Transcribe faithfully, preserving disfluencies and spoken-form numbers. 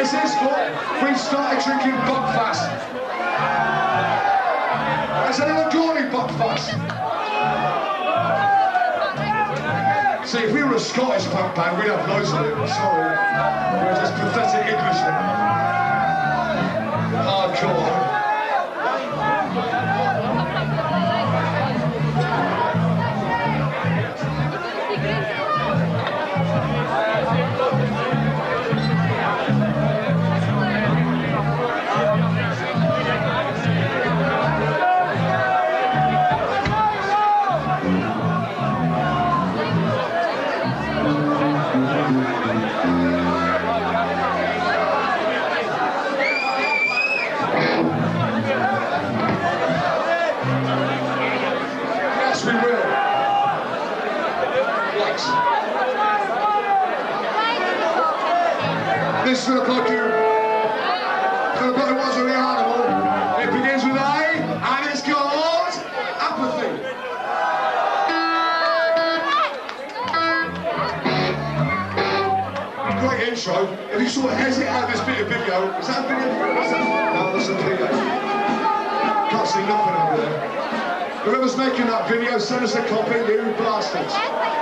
It's his fault. We started drinking Buckfast. Has anyone got any Buckfast? See, if we were a Scottish punk band, we'd have loads of it. Sorry. We're just pathetic Englishmen. Hardcore. This is going to put you, it's going to put it was with the animal. It begins with A, and it's called Apathy. Great intro. If you sort of hesitate at this bit of video, is that a video? No, that's a video. Can't see nothing over there. Whoever's making that video, send us a copy, you bastards.